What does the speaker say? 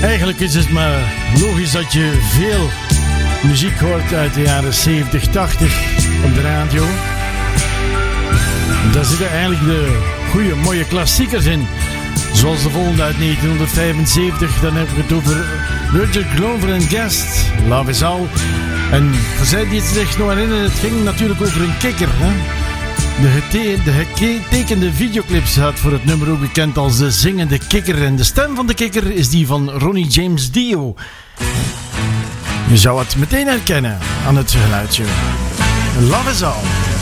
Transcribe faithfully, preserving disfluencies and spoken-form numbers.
Eigenlijk is het maar logisch dat je veel muziek hoort uit de jaren zeventig, tachtig op de radio. Daar zitten eigenlijk de goede, mooie klassiekers in. Zoals de volgende uit negentien vijfenzeventig. Dan hebben we het over Roger Glover en Guest. Love is All. En voor zij die het zich nog herinneren, het ging natuurlijk over een kikker. Hè? De, gete- de getekende videoclip staat voor het nummer ook bekend als de zingende kikker. En de stem van de kikker is die van Ronnie James Dio. Je zou het meteen herkennen aan het geluidje. Love is All.